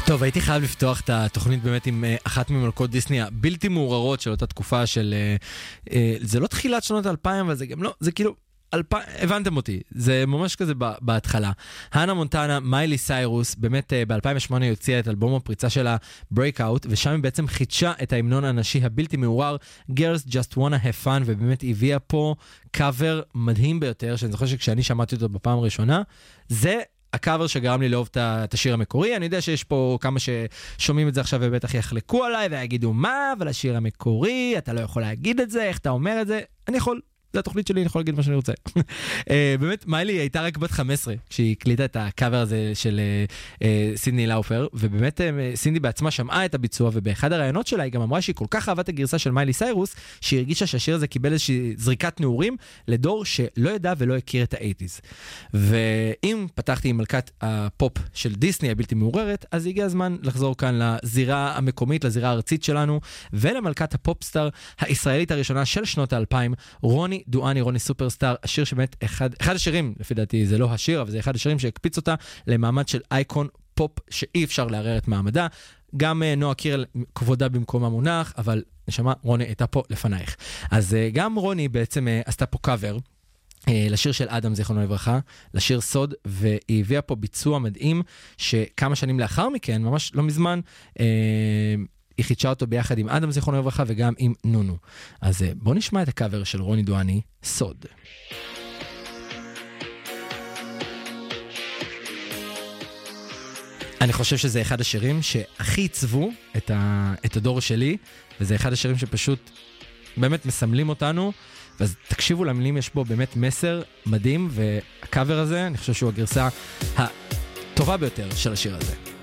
טוב, הייתי חייב לפתוח את התוכנית באמת עם אחת ממלכות דיסני הבלתי מעוררות של אותה תקופה של... זה לא תחילת שנות 2000, אבל זה גם לא... זה כאילו... הבנתם אותי, זה ממש כזה בהתחלה. הנה מונטנה, מיילי סיירוס, באמת ב-2008 יוציאה את אלבום הפריצה שלה Breakout, ושם היא בעצם חידשה את ההמנון הנשי הבלתי מעורר, Girls Just Wanna Have Fun, ובאמת הביאה פה קאבר מדהים ביותר, שאני זוכר שכשאני שמעתי אותו בפעם הראשונה, זה הקאבר שגרם לי לאהוב את השיר המקורי. אני יודע שיש פה כמה ששומעים את זה עכשיו ובטח יחלקו עליי ויגידו מה, אבל השיר המקורי, אתה לא יכול להגיד את זה, איך אתה אומר את זה? אני יכול. זה התוכנית שלי, אני יכול להגיד מה שאני רוצה. באמת, מיילי הייתה רק בת 15, כשהיא הקליטה את הקאבר הזה של סידני לאופר, ובאמת סינדי בעצמה שמעה את הביצוע, ובאחד הרעיונות שלה היא גם אמרה שהיא כל כך אהבה את הגרסה של מיילי סיירוס, שהיא הרגישה שהשיר הזה קיבל איזושהי זריקת נעורים, לדור שלא ידע ולא הכיר את ה-80s. ואם פתחתי עם מלכת הפופ של דיסני הבלתי מעוררת, אז הגיע הזמן לחזור כאן לזירה המקומית, לזירה הארצית שלנו, ולמלכת הפופסטאר הישראלית הראשונה של שנות ה-2000, רוני דואני, רוני סופרסטאר, השיר שבאמת אחד השירים, לפי דעתי זה לא השיר, אבל זה אחד השירים שהקפיץ אותה למעמד של אייקון פופ שאי אפשר לערער את מעמדה. גם נועה קירל כבודה במקום המונח, אבל נשמע, רוני הייתה פה לפנייך. אז גם רוני בעצם עשתה פה קאבר לשיר של אדם זיכרונו לברכה, לשיר סוד, והיא הביאה פה ביצוע מדהים, שכמה שנים לאחר מכן, ממש לא מזמן, היא חידשה אותו ביחד עם אדם זיכרונו לברכה וגם עם נונו. אז בואו נשמע את הקאבר של רוני דואני, סוד. אני חושב שזה אחד השירים שהכי עיצבו את הדור שלי, וזה אחד השירים שפשוט באמת מסמלים אותנו, אז תקשיבו למילים, יש בו באמת מסר מדהים, והקאבר הזה, אני חושב שהוא הגרסה הטובה ביותר של השיר הזה.